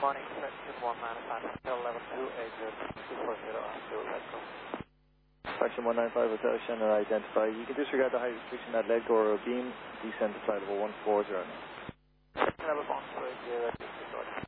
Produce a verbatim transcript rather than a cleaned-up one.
morning, section one nine five, hotel level two eight zero two four zero, to let go. Section one nine five, Hotel Shannon identify. You can disregard the height restriction at leg door or beam, descend to flight level one four zero. Section level one four zero,